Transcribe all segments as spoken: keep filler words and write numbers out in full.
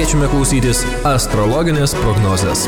kviečiame klausytis astrologinės prognozės.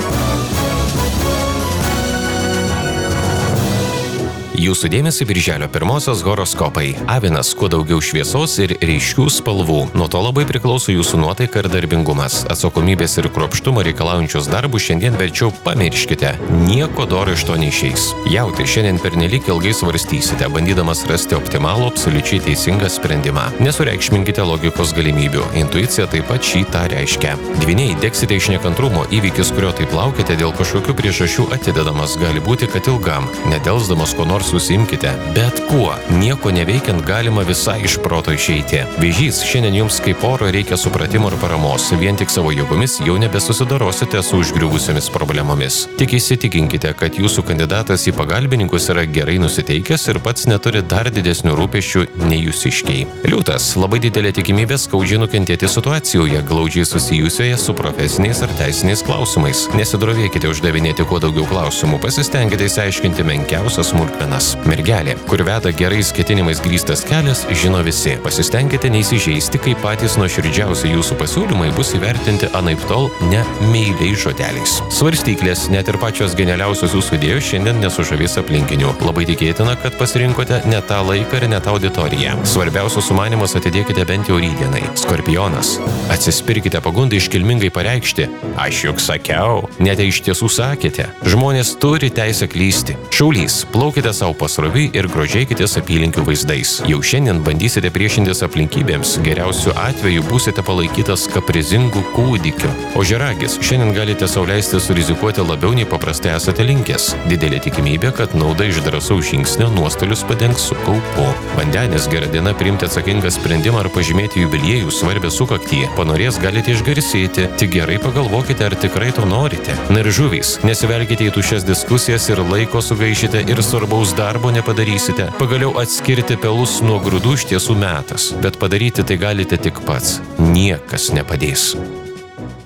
Jūsų dėmesį birželio pirmosios horoskopai. Avinas, kuo daugiau šviesos ir ryškių spalvų. Nuo to labai priklauso jūsų nuotaika ir darbingumas. Atsakomybės ir kruopštumo reikalaujančius darbus šiandien verčiau pamirškite. Nieko doro iš to neišeis. Jauti, šiandien pernelyg ilgai svarstysite, bandydamas rasti optimalų, absoliučiai teisingą sprendimą. Nesureikšminkite logikos galimybių. Intuicija taip pat šį tą reiškia. Dvyniai, degsite iš nekantrumo. Įvykis, kurio taip laukite, dėl kažkokių priežasčių atidedamas, gali būti, kad ilgam. Nedelsdamas ko nors susimkite, bet kuo. Nieko neveikiant galima visai iš proto išeiti. Vėžys, šiandien jums kaip oro reikia supratimo ir paramos. Vien tik savo jėgomis jau nebesusidorosite su užgriuvusiomis problemomis. Tik įsitikinkite, kad jūsų kandidatas į pagalbininkus yra gerai nusiteikęs ir pats neturi dar didesnių rūpesčių nei jūsiškiai. Liūtas, labai didelė tikimybė skaudžiai nukentėti situacijoje, glaudžiai susijusioje su profesiniais ar teisiniais klausimais. Nesidrovėkite uždavinėti kuo daugiau klausimų, pasistengite išsiaiškinti menkiausias smulkmenas. Mergelė, kur veda gerais ketinimais grįstas kelias, žino visi. Pasistengkite neįsižeisti, kai patys nuoširdžiausi jūsų pasiūlymai bus įvertinti anaiptol ne meiliais žodeliais. Svarstyklės, net ir pačios genialiausios jūsų idėjos šiandien nesužavės aplinkinių. Labai tikėtina, kad pasirinkote ne tą laiką ir ne tą auditoriją. Svarbiausius sumanymus atidėkite bent jau rytdienai. Skorpionas, atsispirkite pagundai iškilmingai pareikšti. Aš juk sakiau, net iš tiesų sakėte. Žmonės turi teisę klysti. Šaulys, plaukite savo pasroviui ir grožėkitės apylinkių vaizdais. Jau šiandien bandysite priešintis aplinkybėms, geriausiu atveju būsite palaikytas kaprizingų kūdikiu. Ožiaragis, šiandien galite sau leisti surizikuoti labiau nei paprastai esate linkęs. Didelė tikimybė, kad nauda iš drąsaus žingsnio nuostolius padengs su kaupu. Vandenis, gera diena priimti atsakingą sprendimą ar pažymėti jubiliejų svarbę sukaktį. Panorės galite išgarsėti, tik gerai pagalvokite, ar tikrai to norite. Na ir žuvys, nesivelkite į tuščias diskusijas ir laiko sugaišite ir svarbaus darbo nepadarysite. Pagaliau atskirti pelus nuo grūdų iš tiesų metas, bet padaryti tai galite tik pats. Niekas nepadės.